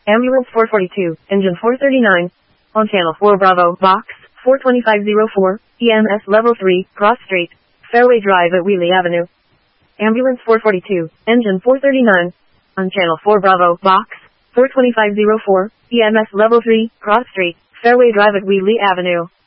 Ambulance 442, Engine 439. On Channel 4 Bravo, Box 42504, EMS Level 3, Cross Street, Fairway Drive at Wheelie Avenue. Ambulance 442, Engine 439. On Channel 4 Bravo, Box 42504, EMS Level 3, Cross Street, Fairway Drive at Wheelie Avenue.